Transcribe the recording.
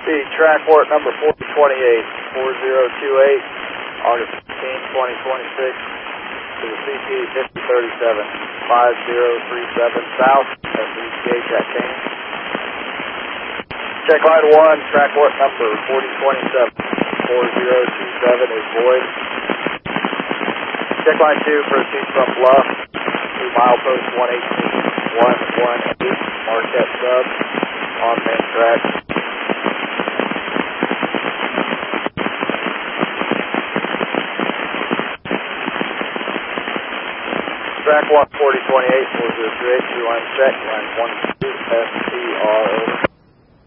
track work number 4028, 4028, August 15, 2026, to the CP 5037, 5037 South, that's the ETA at Kane. Check line 1, track work number 4027, 4027 is void. Check line 2, proceed from Bluff to milepost 118, 118, Marquette sub, on main track. Track 1, 4028, 4028, 2 line check, line 1, 2, STR, over.